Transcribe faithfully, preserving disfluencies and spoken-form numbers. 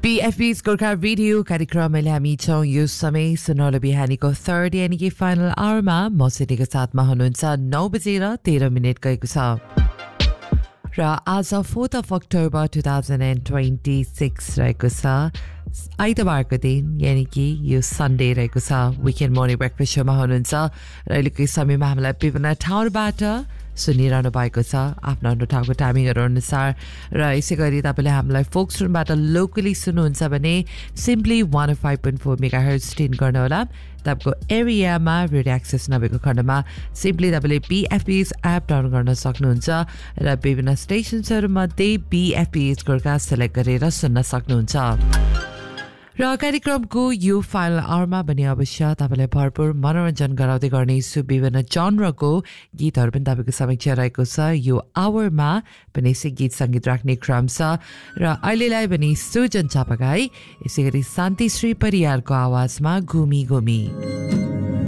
बीएफबी's Gorkha radio कार्यक्रमले हामी छौं यो समय सुनौलो बिहानीको थर्ड यानी कि फाइनल आवरमा मसिनीको साथमा हुनुहुन्छ नौ बजेर तेह्र मिनेट गएको छ र आज fourth of October two thousand twenty six रहेको छ आइतबारको दिन यानी कि यो सन्डे रहेको छ विकेन्ड मर्निङ ब्रेकफास्ट शोमा हुनुहुन्छ र अहिलेको समयमा हामीलाई विभिन्न ठाउँबाट सुनिरहनु भएको छ आफ्नो आफ्नो ठाउँको टाइमिङहरू अनुसार र यसै गरी तपाईँले हामीलाई फोक्स रुमबाट लोकली सुन्नुहुन्छ भने simply one five point four mega hertz tune गर्नुहोला तपाईँको एरियामा रेडियो एक्सेस नभएको खण्डमा सिम्पली तपाईँले बीएफपीएस एप डाउनलोड गर्न सक्नुहुन्छ र विभिन्न स्टेसन्सहरूमध्ये बीएफपीएस गोर्खा सेलेक्ट गरेर सुन्न सक्नुहुन्छ र कार्यक्रमको यो फाइनल आवरमा पनि अवश्य तपाईँलाई भरपूर मनोरञ्जन गराउँदै गर्नेछु विभिन्न जनरको गीतहरू पनि तपाईँको समक्ष रहेको छ यो आवरमा पनि यसै गीत सङ्गीत राख्ने क्रम छ र अहिलेलाई पनि सुजन चापागाई यसै गरी शान्तिश्री परियारको आवाजमा घुमी घुमी